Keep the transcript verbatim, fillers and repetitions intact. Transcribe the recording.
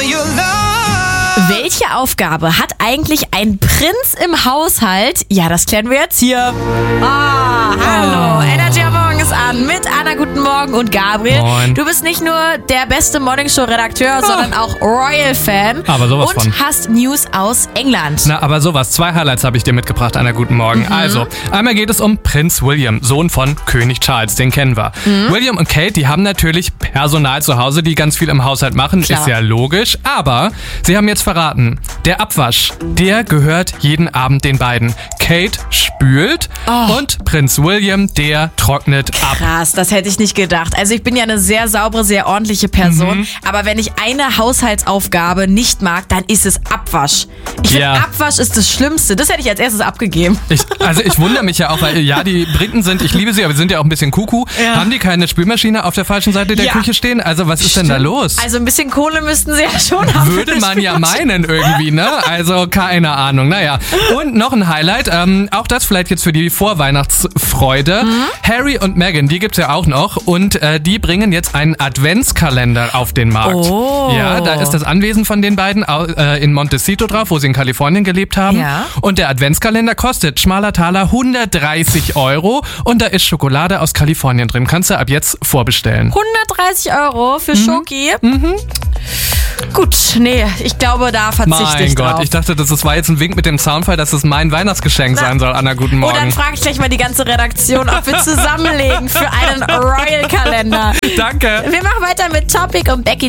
your love. Welche Aufgabe hat eigentlich ein Prinz im Haushalt? Ja, das klären wir jetzt hier. Ah, hallo. Energy am Morgen ist an mit Anna, guten Morgen und Gabriel. Moin. Du bist nicht nur der beste Morningshow-Redakteur, Oh. sondern auch Royal-Fan. Aber sowas und von. hast News aus England. Na, aber sowas. Zwei Highlights habe ich dir mitgebracht, Anna, guten Morgen. Mhm. Also, einmal geht es um Prinz William, Sohn von König Charles, den kennen wir. Mhm. William und Kate, die haben natürlich Personal zu Hause, die ganz viel im Haushalt machen, Klar. ist ja logisch. Aber sie haben jetzt verraten, der Abwasch, der gehört jeden Abend den beiden. Kate spült Oh. und Prinz William, der trocknet ab. Krass, das hätte ich nicht gedacht. Also ich bin ja eine sehr saubere, sehr ordentliche Person. Mhm. Aber wenn ich eine Haushaltsaufgabe nicht mag, dann ist es Abwasch. Ich finde, Ja. Abwasch ist das Schlimmste. Das hätte ich als erstes abgegeben. Ich, also ich wundere mich ja auch, weil ja, die Briten sind, ich liebe sie, aber sie sind ja auch ein bisschen Kuckuck. Ja. Haben die keine Spülmaschine auf der falschen Seite der Ja. Küche stehen? Also was ist denn da los? Also ein bisschen Kohle müssten sie ja schon haben. für Würde eine man ja Spülmaschine. meinen irgendwie, ne? Also keine Ahnung. Naja. Und noch ein Highlight, ähm, auch das vielleicht jetzt für die Vorweihnachtsfreude. Mhm. Harry und Meghan, die gibt's ja auch noch. Und äh, die bringen jetzt einen Adventskalender auf den Markt. Oh. Ja, da ist das Anwesen von den beiden au- äh, in Montecito drauf, wo sie in Kalifornien gelebt haben. Ja. Und der Adventskalender kostet, schmaler Taler, hundertdreißig Euro. Und da ist Schokolade aus Kalifornien drin. Kannst du ab jetzt vorbestellen. hundertdreißig Euro für Mhm. Schoki. Gut, nee, ich glaube, da verzichte Mein ich Gott, drauf. ich dachte, das ist- war jetzt ein Wink mit dem Soundfall, dass es mein Weihnachtsgeschenk sein soll. Anna, guten Oh, Morgen. dann frage ich gleich mal die ganze Redaktion, ob wir zusammenlegen für einen Royal-Kalender. Danke. Wir machen weiter mit Topic und Becky